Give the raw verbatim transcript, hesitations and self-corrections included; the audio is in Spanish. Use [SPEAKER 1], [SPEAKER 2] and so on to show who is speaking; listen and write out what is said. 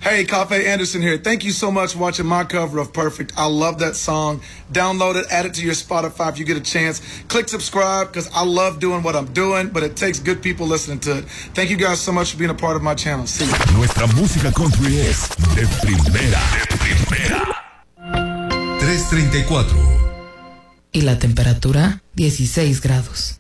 [SPEAKER 1] Hey, Cafe Anderson here. Thank you so much for watching my cover of Perfect. I love that song. Download it, add it to your Spotify if you get a chance. Click subscribe because I love doing what I'm doing, but it takes good people listening to it. Thank you guys so much for being a part of my channel. See you.
[SPEAKER 2] Nuestra música country es de primera, de primera.
[SPEAKER 3] tres treinta y cuatro.
[SPEAKER 4] Y la temperatura, dieciséis grados.